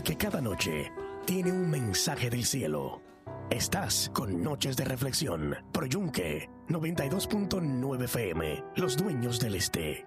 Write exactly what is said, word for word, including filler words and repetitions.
porque cada noche tiene un mensaje del cielo. Estás con Noches de Reflexión, Pro Yunque, noventa y dos punto nueve F M, Los Dueños del Este.